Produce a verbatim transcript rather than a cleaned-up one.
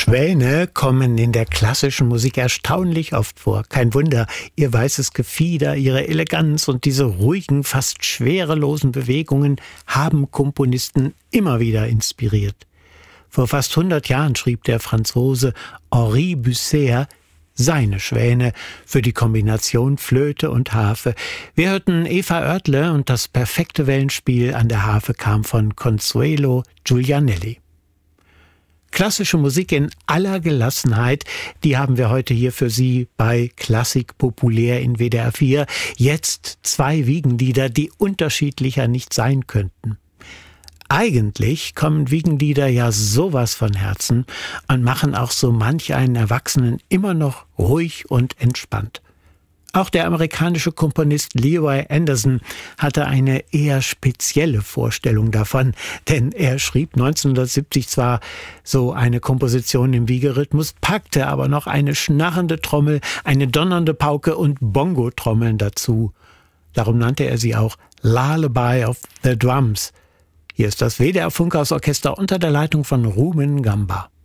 Schwäne kommen in der klassischen Musik erstaunlich oft vor. Kein Wunder, ihr weißes Gefieder, ihre Eleganz und diese ruhigen, fast schwerelosen Bewegungen haben Komponisten immer wieder inspiriert. Vor fast hundert Jahren schrieb der Franzose Henri Busser seine Schwäne für die Kombination Flöte und Harfe. Wir hörten Eva Oertle und das perfekte Wellenspiel an der Harfe kam von Consuelo Giulianelli. Klassische Musik in aller Gelassenheit, die haben wir heute hier für Sie bei Klassik populär in W D R vier. Jetzt zwei Wiegenlieder, die unterschiedlicher nicht sein könnten. Eigentlich kommen Wiegenlieder ja sowas von Herzen und machen auch so manch einen Erwachsenen immer noch ruhig und entspannt. Auch der amerikanische Komponist Leroy Anderson hatte eine eher spezielle Vorstellung davon, denn er schrieb neunzehnhundertsiebzig zwar so eine Komposition im Wiegerhythmus, packte aber noch eine schnarrende Trommel, eine donnernde Pauke und Bongo-Trommeln dazu. Darum nannte er sie auch Lullaby of the Drums. Hier ist das W D R Funkhausorchester unter der Leitung von Rumen Gamba.